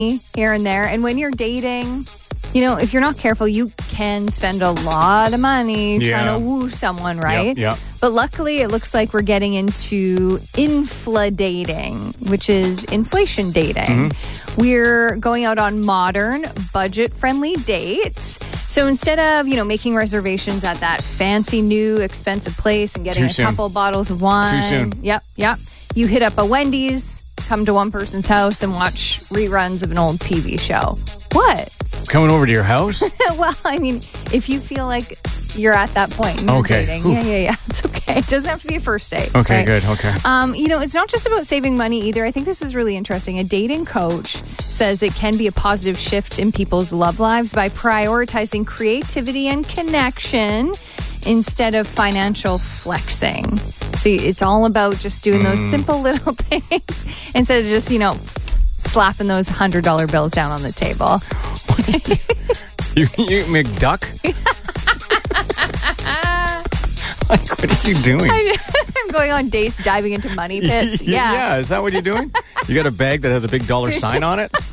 here and there. And when you're dating, if you're not careful, you can spend a lot of money trying to woo someone, right? Yep. But luckily, it looks like we're getting into infla-dating, which is inflation dating. We're going out on modern, budget-friendly dates. So instead of, making reservations at that fancy, new, expensive place and getting a couple bottles of wine. Too soon. Yep. You hit up a Wendy's, come to one person's house and watch reruns of an old TV show. What? Coming over to your house? Well, I mean, if you feel like you're at that point in your dating. Yeah. It's okay. It doesn't have to be a first date. Okay, right? good. Okay. It's not just about saving money either. I think this is really interesting. A dating coach says it can be a positive shift in people's love lives by prioritizing creativity and connection instead of financial flexing. So it's all about just doing those simple little things instead of just, slapping those $100 bills down on the table. You McDuck? What are you doing? I'm going on dates, diving into money pits. Yeah, is that what you're doing? You got a bag that has a big dollar sign on it?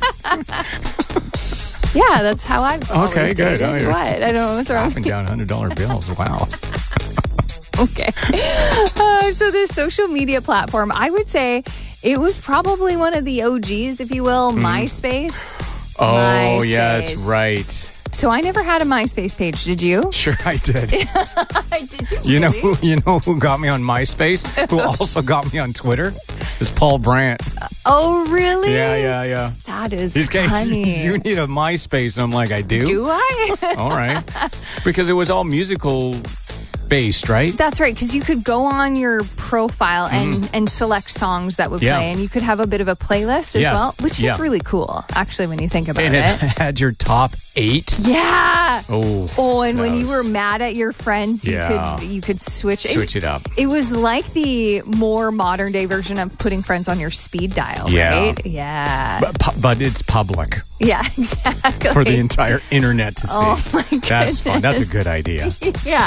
Yeah, that's how I've always Okay, good. dated. What? I don't know what's wrong. Slapping down $100 bills. Wow. Okay. So this social media platform, I would say it was probably one of the OGs, if you will, MySpace. Oh, MySpace. yes, right. So I never had a MySpace page. Did you? Sure, I did. Did you? You know who got me on MySpace? Who also got me on Twitter? Is Paul Brandt. Oh, really? Yeah. That is Guys, funny. you need a MySpace. And I'm like, I do? Do I? All right. Because it was all musical based, right? That's right, because you could go on your profile and select songs that would play, and you could have a bit of a playlist as well, which is really cool, actually, when you think about and it had your top 8. Yeah. Oh, and when you were mad at your friends, you could switch it up. It was like the more modern day version of putting friends on your speed dial, right? Yeah. But it's public. Yeah, exactly. For the entire internet to see. Oh, my goodness. That's fun. That's a good idea. Yeah.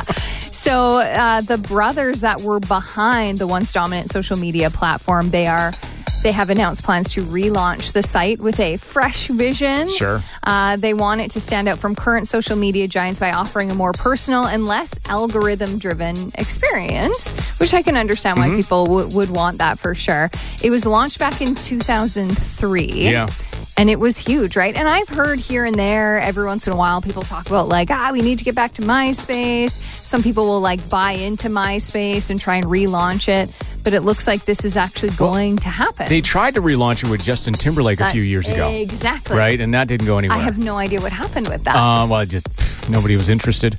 So the brothers that were behind the once dominant social media platform, they have announced plans to relaunch the site with a fresh vision. Sure. They want it to stand out from current social media giants by offering a more personal and less algorithm-driven experience, which I can understand why people would want that for sure. It was launched back in 2003. Yeah. And it was huge, right? And I've heard here and there, every once in a while, people talk about we need to get back to MySpace. Some people will buy into MySpace and try and relaunch it. But it looks like this is actually going to happen. They tried to relaunch it with Justin Timberlake a few years ago. Exactly. Right? And that didn't go anywhere. I have no idea what happened with that. Just nobody was interested.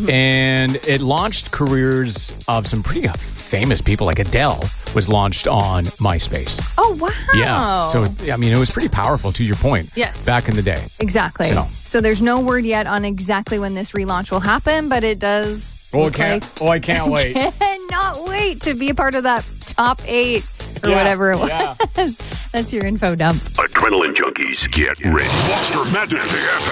And it launched careers of some pretty famous people, like Adele was launched on MySpace. Oh, wow. Yeah. So, it was pretty powerful, to your point. Yes. Back in the day. Exactly. So there's no word yet on exactly when this relaunch will happen, but it does... I can't wait. Cannot wait to be a part of that top 8 or whatever it was. Yeah. That's your info dump. Adrenaline junkies, get ready. Monster Mandate.